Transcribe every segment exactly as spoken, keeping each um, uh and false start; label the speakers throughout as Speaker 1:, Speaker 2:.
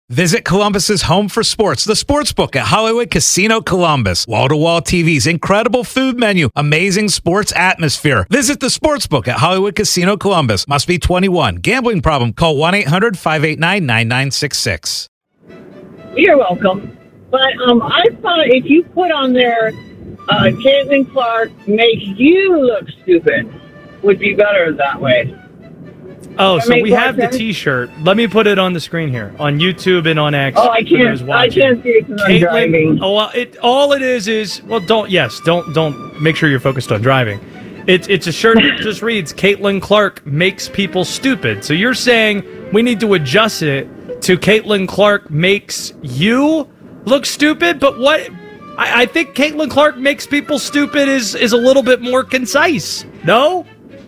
Speaker 1: Visit Columbus's home for sports, the Sportsbook at Hollywood Casino Columbus. Wall-to-wall T Vs, incredible food menu, amazing sports atmosphere. Visit the Sportsbook at Hollywood Casino Columbus. Must be twenty-one. Gambling problem? Call one eight hundred five eight nine nine nine six six.
Speaker 2: You're welcome. But um, I thought if you put on there, uh, Caitlin Clark makes you look stupid, would be better that way.
Speaker 3: Oh, so we have the
Speaker 2: sense?
Speaker 3: T-shirt. Let me put it on the screen here on YouTube and on X.
Speaker 2: Oh, I can't. I can't see it because I'm driving.
Speaker 3: Oh, well, it all it is is well, don't yes, don't don't make sure you're focused on driving. It's it's a shirt that just reads Caitlin Clark makes people stupid. So you're saying we need to adjust it to Caitlin Clark makes you look stupid, but what? I, I think Caitlin Clark makes people stupid is is a little bit more concise. No.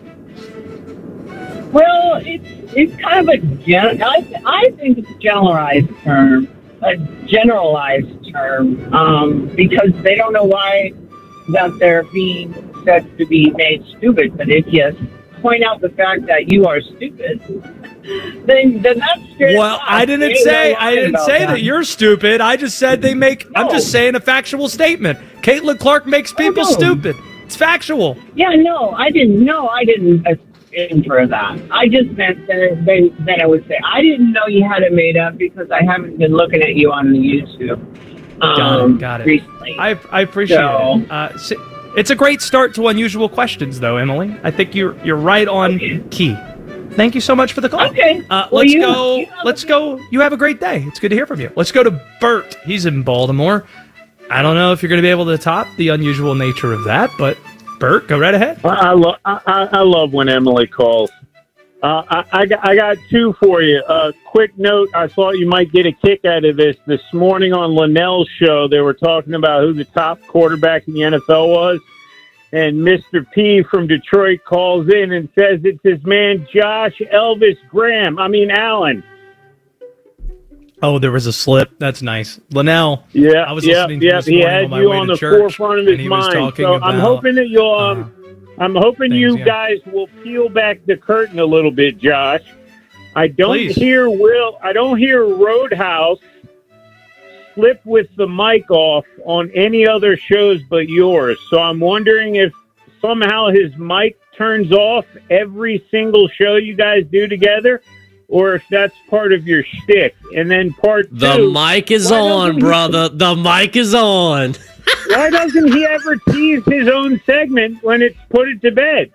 Speaker 2: Well, it's it's kind of a gen. I I think it's a generalized term, a generalized term, um, because they don't know why that they're being said to be made stupid. But if you point out the fact that you are stupid, then then that's straight.
Speaker 3: Well,
Speaker 2: up.
Speaker 3: I didn't
Speaker 2: They
Speaker 3: say
Speaker 2: don't
Speaker 3: I
Speaker 2: lie
Speaker 3: didn't
Speaker 2: about
Speaker 3: say
Speaker 2: that.
Speaker 3: that you're stupid. I just said they make. I'm
Speaker 2: No.
Speaker 3: just saying a factual statement. Caitlin Clark makes people
Speaker 2: no.
Speaker 3: stupid. It's factual.
Speaker 2: Yeah, no, I didn't. No, I didn't uh, infer that. I just meant that then that I would say I didn't know you had it made up because I haven't been looking at you on the YouTube.
Speaker 3: Got
Speaker 2: Um,
Speaker 3: it. Got it.
Speaker 2: Recently.
Speaker 3: I I appreciate
Speaker 2: So-
Speaker 3: it. Uh, si- it's a great start to unusual questions, though, Emily. I think you're you're right on
Speaker 2: Okay.
Speaker 3: key. Thank you so much for the call.
Speaker 2: Okay.
Speaker 3: Uh,
Speaker 2: Well,
Speaker 3: let's
Speaker 2: you-
Speaker 3: go.
Speaker 2: you have
Speaker 3: let's
Speaker 2: a-
Speaker 3: go. You have a great day. It's good to hear from you. Let's go to Bert. He's in Baltimore. I don't know if you're going to be able to top the unusual nature of that, but Bert, go right ahead.
Speaker 4: I, I, lo- I, I I love when Emily calls. Uh, I, I, got, I got two for you. Uh, quick note, I thought you might get a kick out of this. This morning on Linnell's show, they were talking about who the top quarterback in the N F L was. And Mister P from Detroit calls in and says it's his man Josh Elvis Graham. I mean, Allen.
Speaker 3: Oh, there was a slip. That's nice. Linnell.
Speaker 4: Yeah,
Speaker 3: I was
Speaker 4: yeah,
Speaker 3: listening to
Speaker 4: yeah.
Speaker 3: this
Speaker 4: He
Speaker 3: morning
Speaker 4: had
Speaker 3: on my
Speaker 4: you
Speaker 3: way
Speaker 4: on
Speaker 3: to
Speaker 4: the
Speaker 3: church,
Speaker 4: forefront of
Speaker 3: and
Speaker 4: his
Speaker 3: he was
Speaker 4: mind.
Speaker 3: talking
Speaker 4: So
Speaker 3: about,
Speaker 4: I'm hoping that you'll. Um,
Speaker 3: uh,
Speaker 4: I'm hoping
Speaker 3: things,
Speaker 4: you
Speaker 3: yeah.
Speaker 4: guys will peel back the curtain a little bit, Josh. I don't
Speaker 3: Please.
Speaker 4: hear Will. I don't hear Roadhouse slip with the mic off on any other shows but yours. So I'm wondering if somehow his mic turns off every single show you guys do together, or if that's part of your shtick. And then part
Speaker 5: The
Speaker 4: two,
Speaker 5: mic is
Speaker 4: why
Speaker 5: on,
Speaker 4: doesn't he-
Speaker 5: brother. The mic is on.
Speaker 4: Why doesn't he ever tease his own segment when it's put it to bed?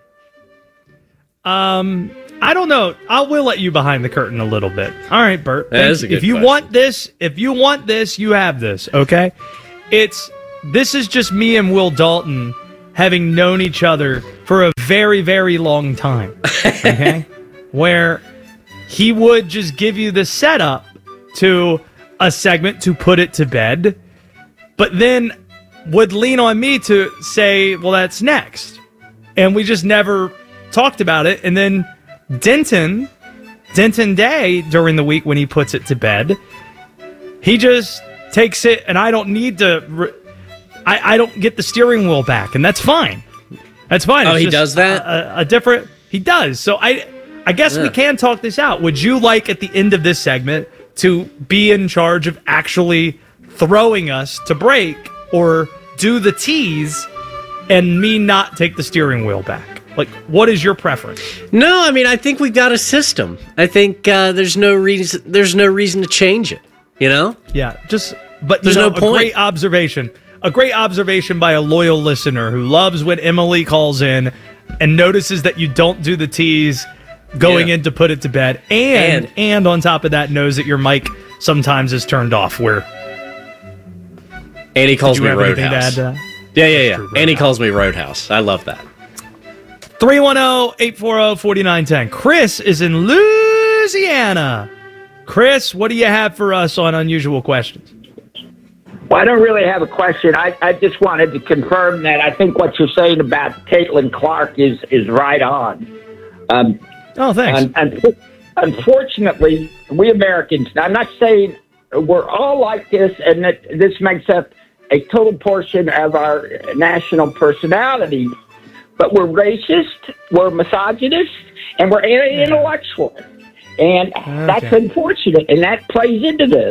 Speaker 3: Um, I don't know. I will let you behind the curtain a little bit. All right, Bert.
Speaker 5: That
Speaker 3: thank
Speaker 5: is a
Speaker 3: you.
Speaker 5: good
Speaker 3: if you
Speaker 5: question.
Speaker 3: want this, if you want this, you have this. Okay. It's this is just me and Will Dalton having known each other for a very, very long time. Okay, where he would just give you the setup to a segment to put it to bed, but then would lean on me to say, well, that's next. And we just never talked about it. And then Denton, Denton Day, during the week when he puts it to bed, he just takes it, and I don't need to, re- I, I don't get the steering wheel back, and that's fine. That's fine.
Speaker 5: Oh,
Speaker 3: It's
Speaker 5: he
Speaker 3: just
Speaker 5: does that?
Speaker 3: A, a, a different, he does. So I, I guess we
Speaker 5: Yeah.
Speaker 3: can talk this out. Would you like at the end of this segment to be in charge of actually throwing us to break, or do the tease and me not take the steering wheel back? Like, what is your preference?
Speaker 5: No, I mean, I think we've got a system. I think uh, there's no reason. There's no reason to change it. You know?
Speaker 3: Yeah, just but
Speaker 5: There's
Speaker 3: you know,
Speaker 5: no point.
Speaker 3: A great observation. A great observation by a loyal listener who loves when Emily calls in and notices that you don't do the tease going
Speaker 5: Yeah.
Speaker 3: in to put it to bed, and, and
Speaker 5: And-
Speaker 3: on top of that knows that your mic sometimes is turned off. Where
Speaker 5: And he calls
Speaker 3: do you
Speaker 5: me
Speaker 3: have anything to add
Speaker 5: Roadhouse.
Speaker 3: to that?
Speaker 5: Yeah, yeah, yeah.
Speaker 3: True,
Speaker 5: And he
Speaker 3: Roadhouse.
Speaker 5: calls me Roadhouse. I love that.
Speaker 3: three one zero, eight four zero, four nine one zero. Chris is in Louisiana. Chris, what do you have for us on Unusual Questions?
Speaker 6: Well, I don't really have a question. I, I just wanted to confirm that I think what you're saying about Caitlin Clark is, is right on. Um,
Speaker 3: Oh, thanks.
Speaker 6: un- un- unfortunately, we Americans, I'm not saying we're all like this and that this makes up a total portion of our national personality, but we're racist, we're misogynist, and we're anti-intellectual. And that's
Speaker 3: Okay.
Speaker 6: unfortunate, and that plays into this.